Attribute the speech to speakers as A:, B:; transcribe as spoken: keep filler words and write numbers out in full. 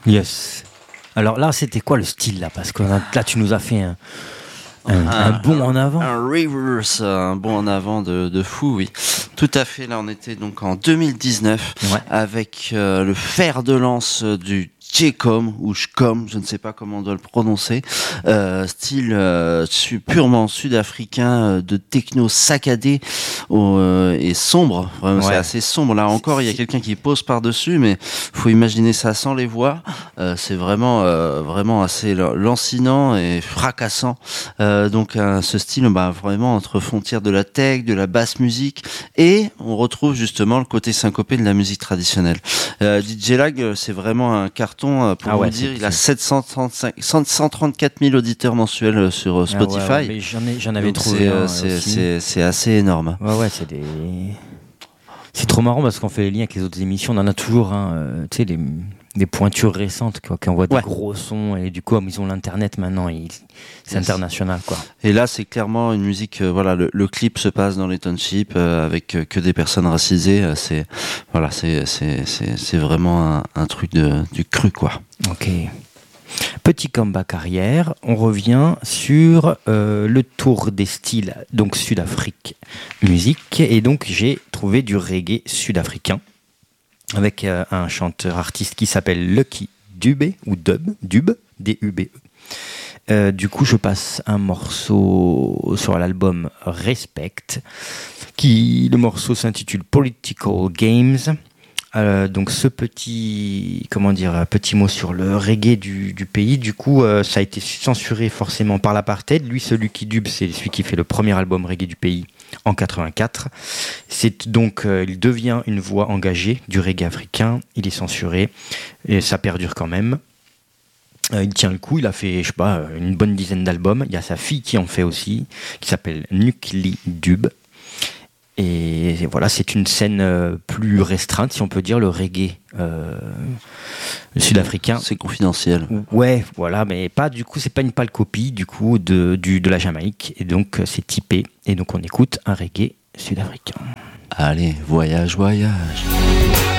A: Yes. Alors là, c'était quoi le style là? Parce que là, tu nous as fait un, un, un, un bond en avant.
B: Un reverse, un bond en avant de, de fou, oui. Tout à fait. Là, on était donc en deux mille dix-neuf ouais. avec euh, le fer de lance du J-Com ou J-Com, je ne sais pas comment on doit le prononcer, euh, style euh, su- purement sud-africain euh, de techno saccadé euh, et sombre. Vraiment, ouais. C'est assez sombre. Là encore, il y a quelqu'un qui pose par-dessus, mais faut imaginer ça sans les voix. Euh, c'est vraiment, euh, vraiment assez lancinant et fracassant. Euh, donc, euh, ce style, bah, vraiment entre frontières de la tech, de la basse musique, et on retrouve justement le côté syncopé de la musique traditionnelle. Euh, D J Lag, c'est vraiment un carton. Pour ah ouais, vous dire, il a sept cent trente-cinq, cent trente-quatre mille auditeurs mensuels sur Spotify.
A: Ah ouais, ouais, mais j'en, ai, j'en avais
B: donc
A: trouvé
B: c'est,
A: un
B: c'est,
A: aussi.
B: C'est, c'est assez énorme.
A: Ouais, ouais, c'est des... C'est trop marrant parce qu'on fait les liens avec les autres émissions. On en a toujours, hein, euh, tu sais, les, des pointures récentes, quoi, qui envoient des ouais. gros sons. Et du coup, comme ils ont l'internet maintenant, ils, c'est yes. international, quoi.
B: Et là, c'est clairement une musique. Euh, voilà, le, le clip se passe dans les townships euh, avec euh, que des personnes racisées. Euh, c'est voilà, c'est c'est c'est c'est vraiment un, un truc de du cru, quoi.
A: Ok. Petit comeback arrière, on revient sur euh, le tour des styles, donc Sud-Afrique musique, et donc j'ai trouvé du reggae sud-africain avec euh, un chanteur artiste qui s'appelle Lucky Dube ou Dub, Dub, D U B E. Euh, du coup, je passe un morceau sur l'album Respect, qui le morceau s'intitule Political Games. Euh, donc ce petit, comment dire, petit mot sur le reggae du, du pays, du coup euh, ça a été censuré forcément par l'apartheid. Lui, celui qui dub, c'est celui qui fait le premier album reggae du pays en quatre-vingt-quatre. C'est donc, euh, il devient une voix engagée du reggae africain. Il est censuré et ça perdure quand même. Euh, il tient le coup, il a fait, je sais pas, une bonne dizaine d'albums. Il y a sa fille qui en fait aussi, qui s'appelle Nukli Dub. Et voilà, c'est une scène euh, plus restreinte, si on peut dire, le reggae euh, sud-africain.
B: C'est confidentiel.
A: Ouais, voilà, mais pas du coup, c'est pas une pâle copie du coup de du, de la Jamaïque, et donc c'est typé. Et donc on écoute un reggae sud-africain.
B: Allez, voyage, voyage.